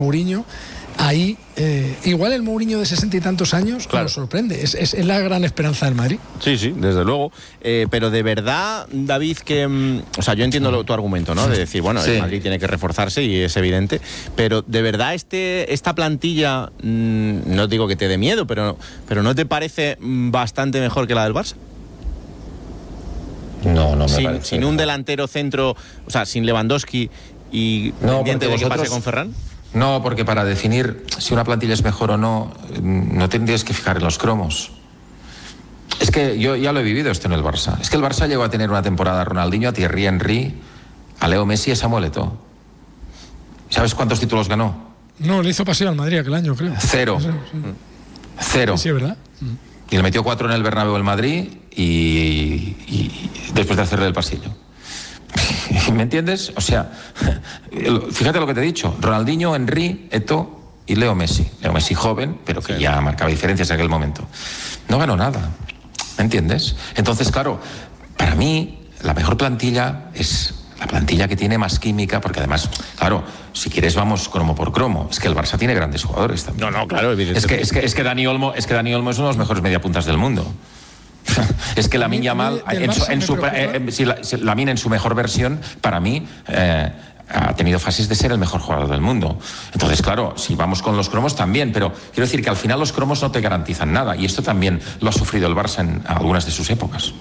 Mourinho, ahí igual el Mourinho de 60 y tantos años nos sorprende, es la gran esperanza del Madrid. Sí, desde luego, pero de verdad, David, que o sea, yo entiendo tu argumento, ¿no? De decir, bueno, el Madrid tiene que reforzarse y es evidente, pero de verdad esta plantilla, no digo que te dé miedo, pero ¿no te parece bastante mejor que la del Barça? No me parece. Sin un delantero centro, o sea, sin Lewandowski y pendiente de que pase con Ferran. No, porque para definir si una plantilla es mejor o no, no tendrías que fijar en los cromos. Es que yo ya lo he vivido esto en el Barça. Es que el Barça llegó a tener una temporada a Ronaldinho, a Thierry Henry, a Leo Messi y a Samuel Eto'o. ¿Sabes cuántos títulos ganó? No, le hizo paseo al Madrid aquel año, creo. Cero. Sí, es verdad. Y le metió 4 en el Bernabéu el Madrid y después de hacerle el pasillo. ¿Me entiendes? O sea, fíjate lo que te he dicho. Ronaldinho, Henry, Eto'o y Leo Messi. Leo Messi joven, pero que ya marcaba diferencias en aquel momento. No ganó nada. ¿Me entiendes? Entonces, claro, para mí la mejor plantilla es la plantilla que tiene más química, porque además, claro, si quieres vamos cromo por cromo. Es que el Barça tiene grandes jugadores también. No, claro, evidentemente. Es que Dani Olmo es uno de los mejores mediapuntas del mundo. Es que Lamine Yamal en su mejor versión, para mí ha tenido fases de ser el mejor jugador del mundo. Entonces, claro, si vamos con los cromos también, pero quiero decir que al final los cromos no te garantizan nada, y esto también lo ha sufrido el Barça en algunas de sus épocas.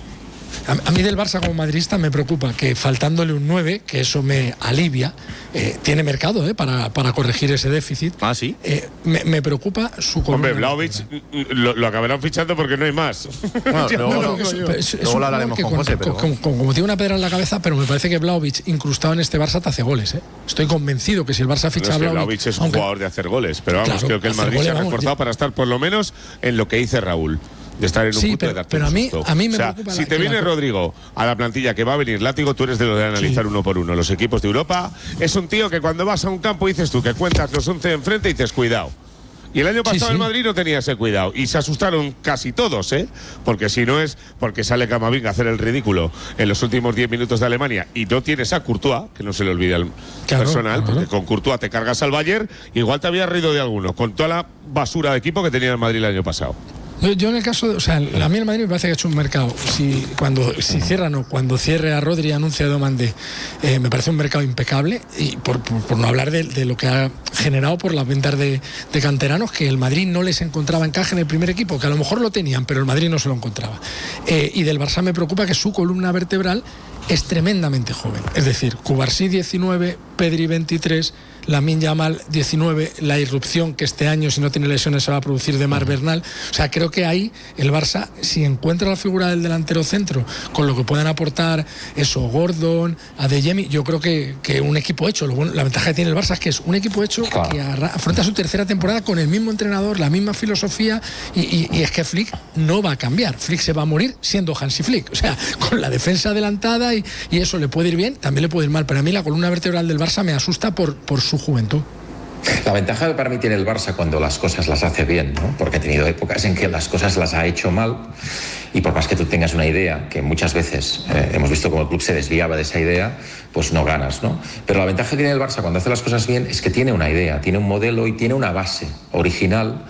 A mí del Barça como madridista me preocupa que faltándole un 9, que eso me alivia, tiene mercado para corregir ese déficit. Ah, sí. Me preocupa su columna. Hombre, Vlahovic lo acabarán fichando porque no hay más. Luego lo hablaremos con José. Como tiene una pedra en la cabeza, pero me parece que Vlahovic, incrustado en este Barça, te hace goles. Estoy convencido que si el Barça ficha a Vlahovic es un jugador de hacer goles, pero vamos, creo que el Madrid se ha reforzado para estar por lo menos en lo que dice Raúl. De estar en un punto de darte un susto. A mí me preocupa. Si te viene Rodrigo a la plantilla que va a venir Látigo, tú eres de lo de analizar uno por uno los equipos de Europa. Es un tío que cuando vas a un campo dices tú que cuentas los 11 enfrente y dices cuidado. Y el año pasado el Madrid no tenía ese cuidado. Y se asustaron casi todos, porque si no es porque sale Camavinga a hacer el ridículo en los últimos 10 minutos de Alemania y no tienes a Courtois, que no se le olvide al personal, porque con Courtois te cargas al Bayern, igual te habías reído de alguno, con toda la basura de equipo que tenía el Madrid el año pasado. Yo en el caso, a mí el Madrid me parece que ha hecho un mercado. Cuando cierre a Rodri y anuncie a Domandé, me parece un mercado impecable, y por no hablar de lo que ha generado por las ventas de canteranos, que el Madrid no les encontraba encaje en el primer equipo, que a lo mejor lo tenían, pero el Madrid no se lo encontraba. Y del Barça me preocupa que su columna vertebral es tremendamente joven. Es decir, Cubarsí 19, Pedri 23, Lamine Yamal 19, la irrupción que este año, si no tiene lesiones, se va a producir de Mar Bernal. O sea, creo que ahí el Barça, si encuentra la figura del delantero centro, con lo que puedan aportar Gordon, Adeyemi, yo creo que un equipo hecho. La ventaja que tiene el Barça es que es un equipo hecho que afronta su tercera temporada con el mismo entrenador, la misma filosofía, y es que Flick no va a cambiar. Flick se va a morir siendo Hansi Flick. O sea, con la defensa adelantada y eso le puede ir bien, también le puede ir mal. Pero a mí la columna vertebral del Barça me asusta por su juventud. La ventaja que para mí tiene el Barça cuando las cosas las hace bien, ¿no? Porque ha tenido épocas en que las cosas las ha hecho mal, y por más que tú tengas una idea, que muchas veces hemos visto cómo el club se desviaba de esa idea, pues no ganas, ¿no? Pero la ventaja que tiene el Barça cuando hace las cosas bien es que tiene una idea, tiene un modelo y tiene una base original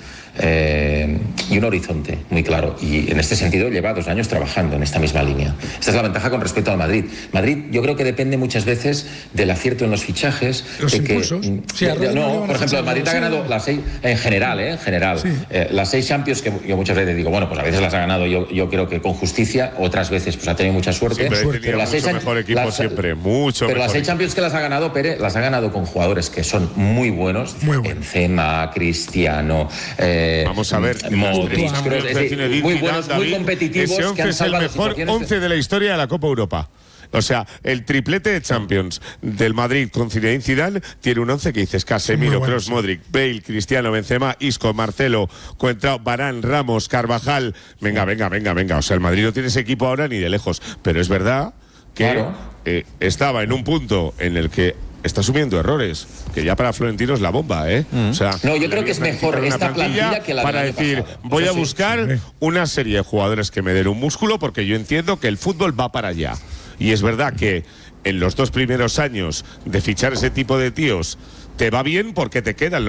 y un horizonte muy claro, y en este sentido lleva 2 años trabajando en esta misma línea. Esta es la ventaja con respecto al Madrid. Madrid yo creo que depende muchas veces del acierto en los fichajes, los impulsos. Por ejemplo, el Madrid ha ganado las 6 en general, las 6 Champions, que yo muchas veces digo, bueno, pues a veces las ha ganado yo creo que con justicia, otras veces pues ha tenido mucha suerte, pero las 6 mejor equipo siempre, mucho pero mejor. Las 6 Champions que las ha ganado Pérez, las ha ganado con jugadores que son muy buenos, Benzema, Cristiano, vamos a ver, Modric, muy buenos, muy competitivos. Ese 11 es el mejor 11 de la historia de la Copa Europa. O sea, el triplete de Champions del Madrid con Zinedine Zidane tiene un 11 que dices Casemiro, Kroos, Modric, Bale, Cristiano, Benzema, Isco, Marcelo, Coentrao, Varane, Ramos, Carvajal. Venga. O sea, el Madrid no tiene ese equipo ahora ni de lejos. Pero es verdad que estaba en un punto en el que está asumiendo errores, que ya para Florentino es la bomba, O sea, no, yo creo que es mejor esta plantilla que la para del año decir, pasado. voy a buscar una serie de jugadores que me den un músculo, porque yo entiendo que el fútbol va para allá. Y es verdad que en los 2 primeros años de fichar ese tipo de tíos te va bien porque te quedan